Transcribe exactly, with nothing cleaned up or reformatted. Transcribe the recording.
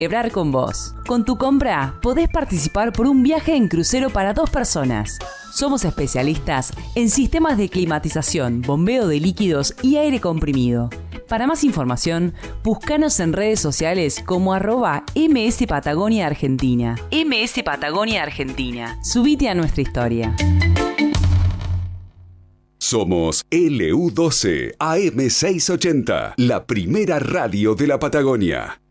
Celebrar con vos. Con tu compra podés participar por un viaje en crucero para dos personas. Somos especialistas en sistemas de climatización, bombeo de líquidos y aire comprimido. Para más información, búscanos en redes sociales como arroba M S Patagonia Argentina. M S Patagonia Argentina. Subite a nuestra historia. Somos L U doce A M seiscientos ochenta, la primera radio de la Patagonia.